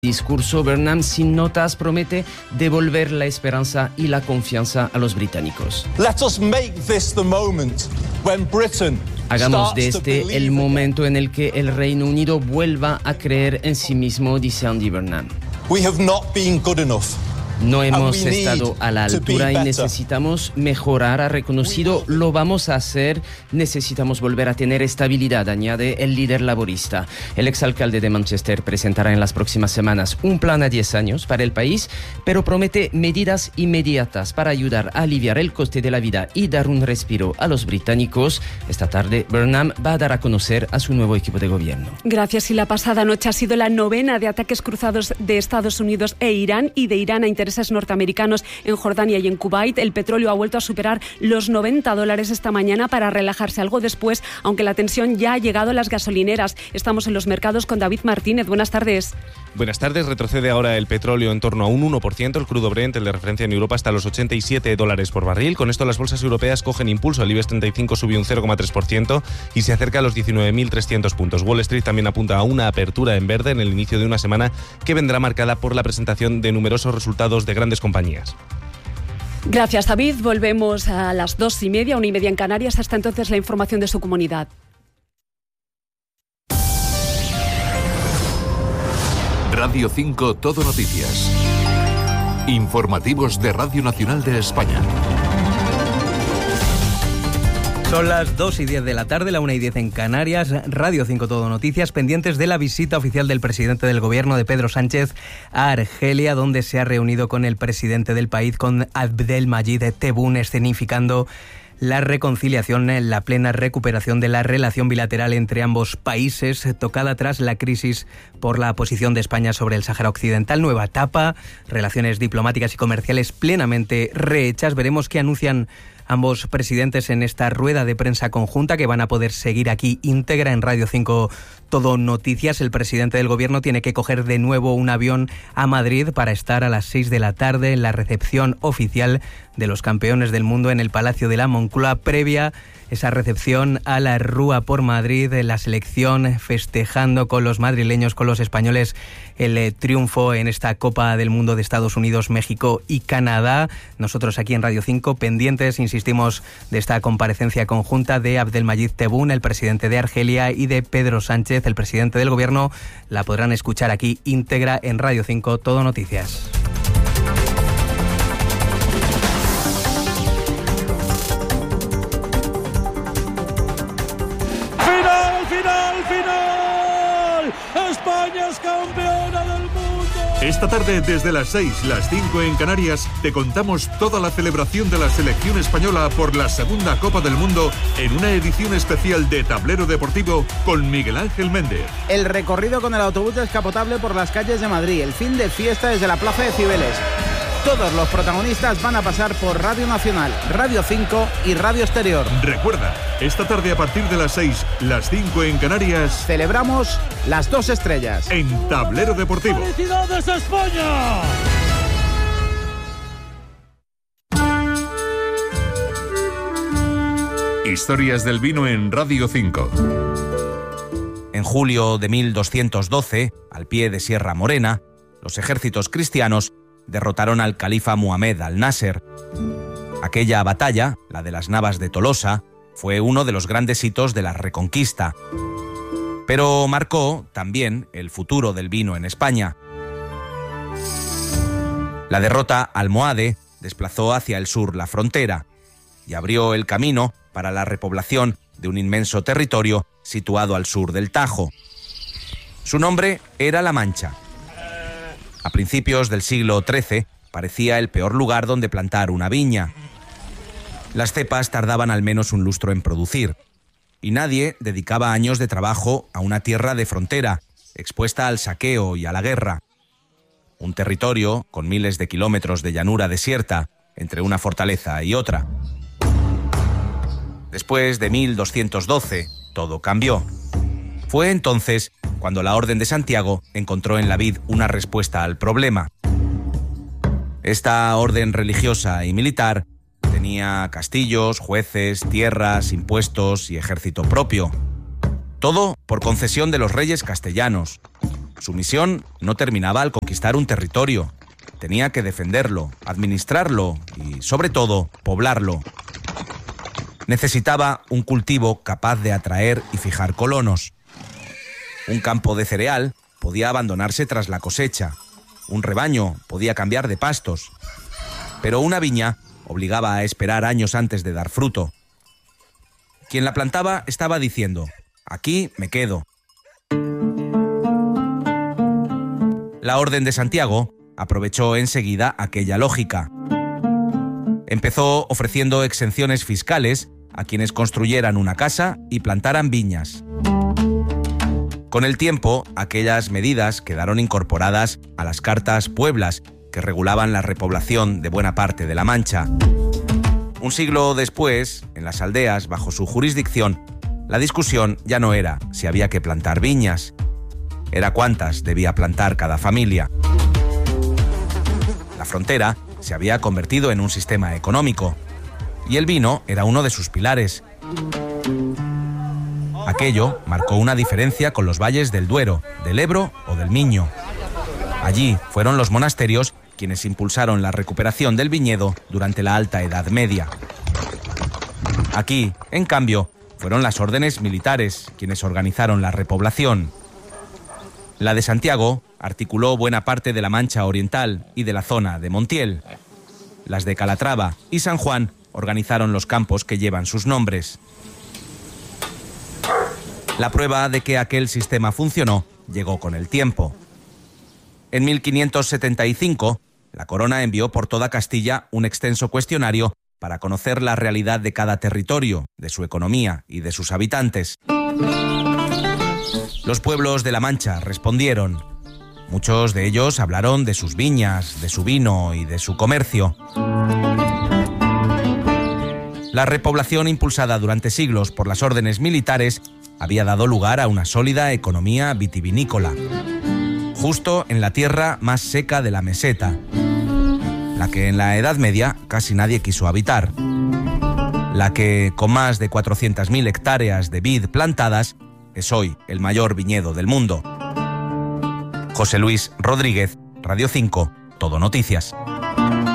Discurso, Burnham sin notas promete devolver la esperanza y la confianza a los británicos. Let us make this the moment when Britain Hagamos de este el momento en el que el Reino Unido vuelva a creer en sí mismo, dice Andy Burnham. We have not been good enough. No hemos estado a la altura y necesitamos mejorar, ha reconocido, lo vamos a hacer, necesitamos volver a tener estabilidad, añade el líder laborista. El exalcalde de Manchester presentará en las próximas semanas un plan a 10 años para el país, pero promete medidas inmediatas para ayudar a aliviar el coste de la vida y dar un respiro a los británicos. Esta tarde, Burnham va a dar a conocer a su nuevo equipo de gobierno. Gracias. Y la pasada noche ha sido la 9ª de ataques cruzados de Estados Unidos e Irán y de Irán a intereses norteamericanos en Jordania y en Kuwait. El petróleo ha vuelto a superar los $90 esta mañana para relajarse algo después, aunque la tensión ya ha llegado a las gasolineras. Estamos en los mercados con David Martínez. Buenas tardes. Buenas tardes. Retrocede ahora el petróleo en torno a un 1%. El crudo Brent, el de referencia en Europa, hasta los $87 por barril. Con esto las bolsas europeas cogen impulso. El IBEX 35 subió un 0,3% y se acerca a los 19.300 puntos. Wall Street también apunta a una apertura en verde en el inicio de una semana que vendrá marcada por la presentación de numerosos resultados de grandes compañías. Gracias, David. Volvemos a las 2:30, 1:30 en Canarias. Hasta entonces, la información de su comunidad. Radio 5 Todo Noticias. Informativos de Radio Nacional de España. Son las 2:10 de la tarde, la 1:10 en Canarias. Radio 5 Todo Noticias, pendientes de la visita oficial del presidente del gobierno, de Pedro Sánchez, a Argelia, donde se ha reunido con el presidente del país, con Abdelmadjid Tebboune, escenificando la reconciliación, la plena recuperación de la relación bilateral entre ambos países, tocada tras la crisis por la posición de España sobre el Sáhara Occidental. Nueva etapa, relaciones diplomáticas y comerciales plenamente rehechas. Veremos qué anuncian ambos presidentes en esta rueda de prensa conjunta, que van a poder seguir aquí íntegra en Radio 5 Todo Noticias. El presidente del gobierno tiene que coger de nuevo un avión a Madrid para estar a las 6 de la tarde en la recepción oficial de los campeones del mundo en el Palacio de la Moncloa. Previa esa recepción a la Rúa por Madrid, la selección festejando con los madrileños, con los españoles, el triunfo en esta Copa del Mundo de Estados Unidos, México y Canadá. Nosotros aquí en Radio 5 pendientes, insistimos, de esta comparecencia conjunta de Abdelmadjid Tebboune, el presidente de Argelia, y de Pedro Sánchez, el presidente del gobierno. La podrán escuchar aquí íntegra en Radio 5 Todo Noticias. España es campeona del mundo. Esta tarde, desde las 6, las 5 en Canarias, te contamos toda la celebración de la selección española por la segunda Copa del Mundo en una edición especial de Tablero Deportivo con Miguel Ángel Méndez. El recorrido con el autobús descapotable por las calles de Madrid, el fin de fiesta desde la Plaza de Cibeles. Todos los protagonistas van a pasar por Radio Nacional, Radio 5 y Radio Exterior. Recuerda, esta tarde a partir de las 6, las 5 en Canarias, celebramos las 2 estrellas en Tablero Deportivo. ¡Felicidades, España! Historias del vino en Radio 5. En julio de 1212, al pie de Sierra Morena, los ejércitos cristianos derrotaron al califa Muhammad al-Nasser. Aquella batalla, la de las Navas de Tolosa, fue uno de los grandes hitos de la Reconquista, pero marcó también el futuro del vino en España. La derrota almohade desplazó hacia el sur la frontera y abrió el camino para la repoblación de un inmenso territorio situado al sur del Tajo. Su nombre era La Mancha. A principios del siglo XIII parecía el peor lugar donde plantar una viña. Las cepas tardaban al menos un lustro en producir, y nadie dedicaba años de trabajo a una tierra de frontera, expuesta al saqueo y a la guerra. Un territorio con miles de kilómetros de llanura desierta entre una fortaleza y otra. Después de 1212, todo cambió. Fue entonces cuando la Orden de Santiago encontró en la vid una respuesta al problema. Esta orden religiosa y militar tenía castillos, jueces, tierras, impuestos y ejército propio. Todo por concesión de los reyes castellanos. Su misión no terminaba al conquistar un territorio. Tenía que defenderlo, administrarlo y, sobre todo, poblarlo. Necesitaba un cultivo capaz de atraer y fijar colonos. Un campo de cereal podía abandonarse tras la cosecha. Un rebaño podía cambiar de pastos. Pero una viña obligaba a esperar años antes de dar fruto. Quien la plantaba estaba diciendo: aquí me quedo. La Orden de Santiago aprovechó enseguida aquella lógica. Empezó ofreciendo exenciones fiscales a quienes construyeran una casa y plantaran viñas. Con el tiempo, aquellas medidas quedaron incorporadas a las Cartas Pueblas, que regulaban la repoblación de buena parte de La Mancha. Un siglo después, en las aldeas bajo su jurisdicción, la discusión ya no era si había que plantar viñas, era cuántas debía plantar cada familia. La frontera se había convertido en un sistema económico y el vino era uno de sus pilares. Aquello marcó una diferencia con los valles del Duero, del Ebro o del Miño. Allí fueron los monasterios quienes impulsaron la recuperación del viñedo durante la Alta Edad Media. Aquí, en cambio, fueron las órdenes militares quienes organizaron la repoblación. La de Santiago articuló buena parte de la Mancha Oriental y de la zona de Montiel. Las de Calatrava y San Juan organizaron los campos que llevan sus nombres. La prueba de que aquel sistema funcionó llegó con el tiempo. En 1575, la corona envió por toda Castilla un extenso cuestionario para conocer la realidad de cada territorio, de su economía y de sus habitantes. Los pueblos de La Mancha respondieron. Muchos de ellos hablaron de sus viñas, de su vino y de su comercio. La repoblación impulsada durante siglos por las órdenes militares había dado lugar a una sólida economía vitivinícola, justo en la tierra más seca de la meseta, la que en la Edad Media casi nadie quiso habitar, la que, con más de 400.000 hectáreas de vid plantadas, es hoy el mayor viñedo del mundo. José Luis Rodríguez, Radio 5, Todo Noticias.